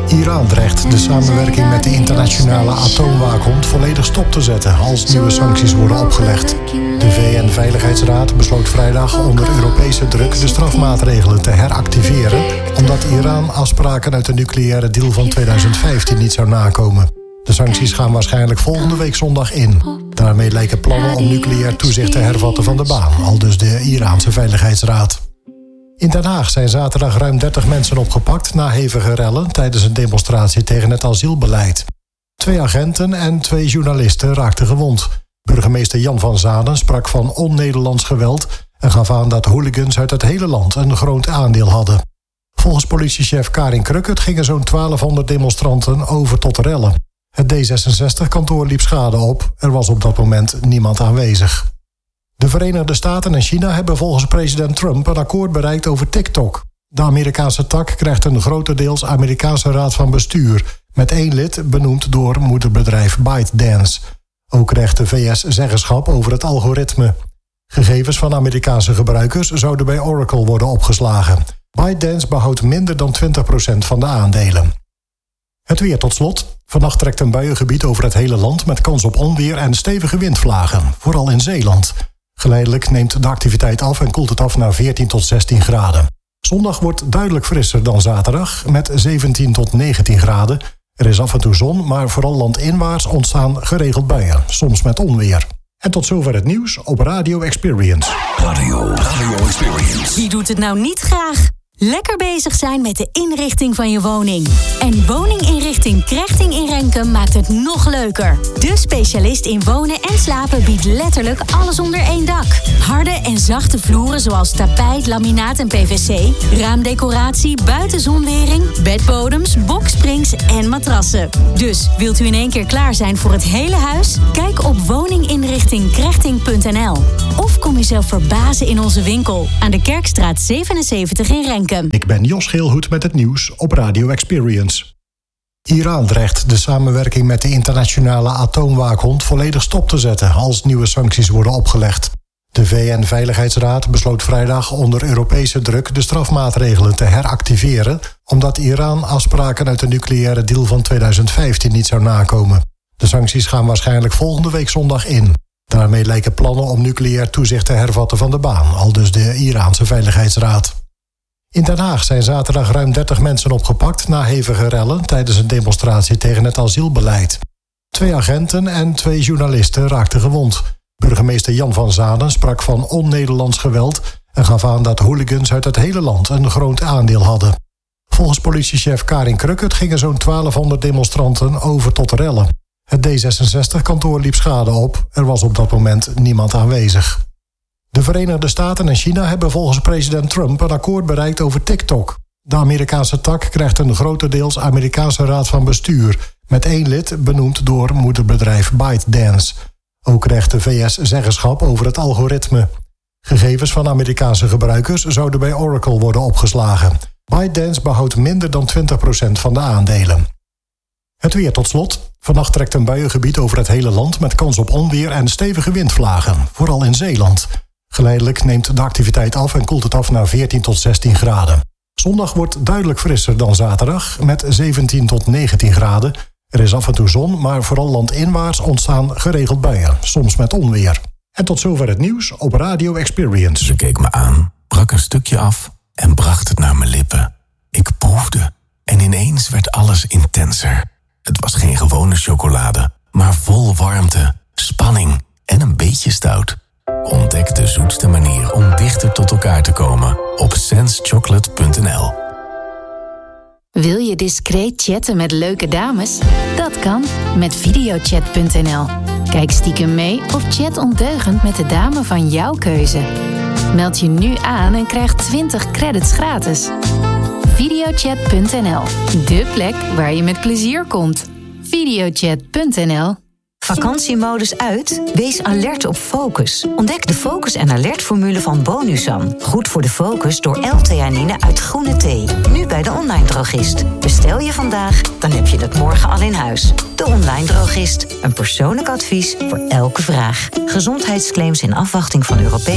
Iran dreigt de samenwerking met de internationale atoomwaakhond volledig stop te zetten als nieuwe sancties worden opgelegd. De VN-veiligheidsraad besloot vrijdag onder Europese druk de strafmaatregelen te heractiveren, omdat Iran afspraken uit de nucleaire deal van 2015 niet zou nakomen. De sancties gaan waarschijnlijk volgende week zondag in. Daarmee lijken plannen om nucleair toezicht te hervatten van de baan, aldus de Iraanse Veiligheidsraad. In Den Haag zijn zaterdag ruim 30 mensen opgepakt na hevige rellen tijdens een demonstratie tegen het asielbeleid. 2 agenten en 2 journalisten raakten gewond. Burgemeester Jan van Zanen sprak van on-Nederlands geweld en gaf aan dat hooligans uit het hele land een groot aandeel hadden. Volgens politiechef Karin Krükkert gingen zo'n 1200 demonstranten over tot rellen. Het D66-kantoor liep schade op. Er was op dat moment niemand aanwezig. De Verenigde Staten en China hebben volgens president Trump een akkoord bereikt over TikTok. De Amerikaanse tak krijgt een grotendeels Amerikaanse raad van bestuur, met 1 lid benoemd door moederbedrijf ByteDance. Ook krijgt de VS zeggenschap over het algoritme. Gegevens van Amerikaanse gebruikers zouden bij Oracle worden opgeslagen. ByteDance behoudt minder dan 20% van de aandelen. Het weer tot slot. Vannacht trekt een buiengebied over het hele land met kans op onweer en stevige windvlagen, vooral in Zeeland. Geleidelijk neemt de activiteit af en koelt het af naar 14 tot 16 graden. Zondag wordt duidelijk frisser dan zaterdag met 17 tot 19 graden. Er is af en toe zon, maar vooral landinwaarts ontstaan geregeld buien, soms met onweer. En tot zover het nieuws op Radio Experience. Radio Experience. Wie doet het nou niet graag? Lekker bezig zijn met de inrichting van je woning. En woninginrichting Krechting in Renkum maakt het nog leuker. De specialist in wonen en slapen biedt letterlijk alles onder één dak. Harde en zachte vloeren zoals tapijt, laminaat en PVC, raamdecoratie, buitenzonwering, bedbodems, boksprings en matrassen. Dus wilt u in één keer klaar zijn voor het hele huis? Kijk op woninginrichtingkrechting.nl. Of kom jezelf verbazen in onze winkel aan de Kerkstraat 77 in Renkum. Ik ben Jos Geelhoed met het nieuws op Radio Experience. Iran dreigt de samenwerking met de internationale atoomwaakhond volledig stop te zetten als nieuwe sancties worden opgelegd. De VN-veiligheidsraad besloot vrijdag onder Europese druk de strafmaatregelen te heractiveren, omdat Iran afspraken uit de nucleaire deal van 2015 niet zou nakomen. De sancties gaan waarschijnlijk volgende week zondag in. Daarmee lijken plannen om nucleair toezicht te hervatten van de baan, aldus de Iraanse Veiligheidsraad. In Den Haag zijn zaterdag ruim 30 mensen opgepakt na hevige rellen tijdens een demonstratie tegen het asielbeleid. 2 agenten en 2 journalisten raakten gewond. Burgemeester Jan van Zanen sprak van on-Nederlands geweld en gaf aan dat hooligans uit het hele land een groot aandeel hadden. Volgens politiechef Karin Krükkert gingen zo'n 1200 demonstranten over tot rellen. Het D66-kantoor liep schade op. Er was op dat moment niemand aanwezig. De Verenigde Staten en China hebben volgens president Trump een akkoord bereikt over TikTok. De Amerikaanse tak krijgt een grotendeels Amerikaanse raad van bestuur, met 1 lid benoemd door moederbedrijf ByteDance. Ook krijgt de VS zeggenschap over het algoritme. Gegevens van Amerikaanse gebruikers zouden bij Oracle worden opgeslagen. ByteDance behoudt minder dan 20% van de aandelen. Het weer tot slot. Vannacht trekt een buiengebied over het hele land met kans op onweer en stevige windvlagen, vooral in Zeeland. Geleidelijk neemt de activiteit af en koelt het af naar 14 tot 16 graden. Zondag wordt duidelijk frisser dan zaterdag met 17 tot 19 graden. Er is af en toe zon, maar vooral landinwaarts ontstaan geregeld buien, soms met onweer. En tot zover het nieuws op Radio Experience. Ze keek me aan, brak een stukje af en bracht het naar mijn lippen. Ik proefde en ineens werd alles intenser. Het was geen gewone chocolade, maar vol warmte, spanning en een beetje stout. Ontdek de zoetste manier om dichter tot elkaar te komen op sensechocolate.nl. Wil je discreet chatten met leuke dames? Dat kan met videochat.nl. Kijk stiekem mee of chat ondeugend met de dame van jouw keuze. Meld je nu aan en krijg 20 credits gratis. Videochat.nl, de plek waar je met plezier komt. Videochat.nl. Vakantiemodus uit? Wees alert op focus. Ontdek de focus- en alertformule van Bonusan. Goed voor de focus door L-theanine uit groene thee. Nu bij de online drogist. Bestel je vandaag, dan heb je het morgen al in huis. De online drogist. Een persoonlijk advies voor elke vraag. Gezondheidsclaims in afwachting van Europese